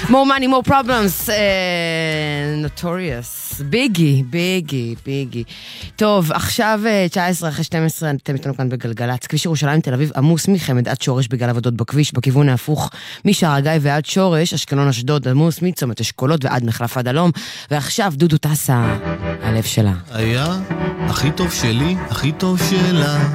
more money, more problems. Notorious. ביגי. טוב, עכשיו 19 אחרי 12, אתם איתנו כאן בגלגלץ. כביש ירושלים תל אביב עמוס מחמד עד שורש בגלל עבודות בכביש, בכיוון ההפוך משער הגיא ועד שורש, אשקלון אשדוד עמוס מצומת אשכולות ועד מחלף הדלום. ועכשיו דודו טסה, הלב שלה. היה הכי טוב שלי, הכי טוב שלה.